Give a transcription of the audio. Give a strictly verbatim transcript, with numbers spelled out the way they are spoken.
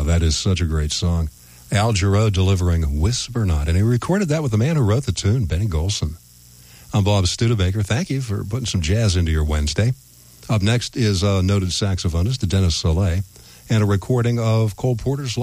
that is such a great song. Al Jarreau delivering Whisper Not, and he recorded that with the man who wrote the tune, Benny Golson. I'm Bob Studebaker. Thank you for putting some jazz into your Wednesday. Up next is uh, noted saxophonist Dennis Soleil and a recording of Cole Porter's